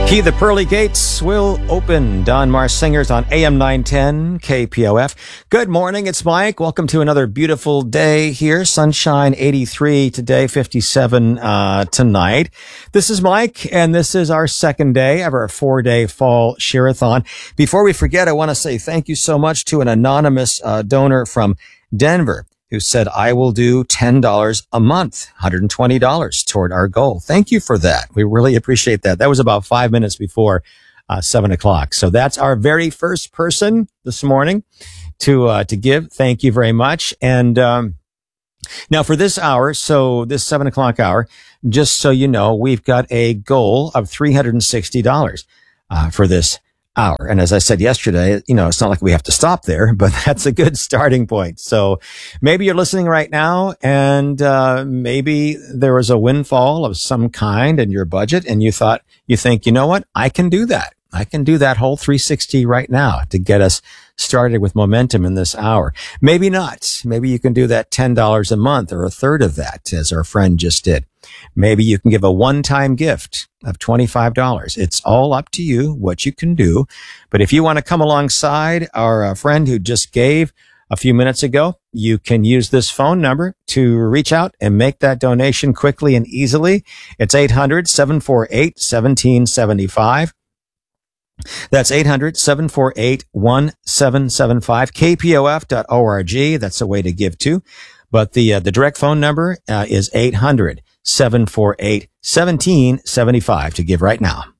Key the pearly gates will open. Don Mars Singers on AM 910 KPOF. Good morning. It's Mike. Welcome to another beautiful day here. Sunshine 83 today, 57 tonight. This is Mike, and this is our second day of our 4-day fall share-a-thon. Before we forget, I want to say thank you so much to an anonymous donor from Denver who said, I will do $10 a month, $120 toward our goal. Thank you for that. We really appreciate that. That was about 5 minutes before 7 o'clock. So that's our very first person this morning to give. Thank you very much. And now for this hour, so this 7 o'clock hour, just so you know, we've got a goal of $360 for this hour. And as I said yesterday, it's not like we have to stop there, but that's a good starting point. So maybe you're listening right now and maybe there was a windfall of some kind in your budget and you think, you know what? I can do that. I can do that whole 360 right now to get us started with momentum in this hour. Maybe not. Maybe you can do that $10 a month or a third of that, as our friend just did. Maybe you can give a one-time gift of $25. It's all up to you what you can do. But if you want to come alongside our friend who just gave a few minutes ago, you can use this phone number to reach out and make that donation quickly and easily. It's 800-748-1775. That's 800-748-1775, kpof.org. That's a way to give to. But the direct phone number is 800-748-1775 to give right now.